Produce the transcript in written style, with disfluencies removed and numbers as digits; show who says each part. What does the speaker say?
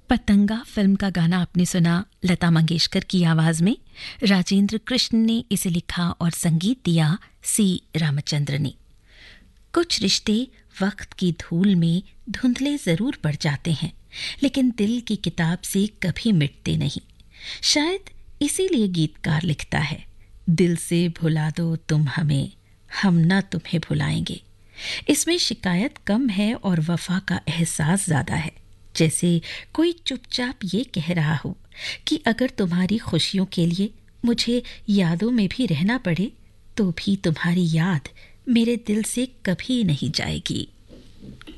Speaker 1: पतंगा फिल्म का गाना आपने सुना लता मंगेशकर की आवाज में। राजेंद्र कृष्ण ने इसे लिखा और संगीत दिया सी रामचंद्र ने। कुछ रिश्ते वक्त की धूल में धुंधले जरूर पड़ जाते हैं, लेकिन दिल की किताब से कभी मिटते नहीं। शायद इसीलिए गीतकार लिखता है, दिल से भुला दो तुम हमें, हम ना तुम्हें भुलाएंगे। इसमें शिकायत कम है और वफा का एहसास ज्यादा है। जैसे कोई चुपचाप ये कह रहा हो कि अगर तुम्हारी खुशियों के लिए मुझे यादों में भी रहना पड़े, तो भी तुम्हारी याद मेरे दिल से कभी नहीं जाएगी।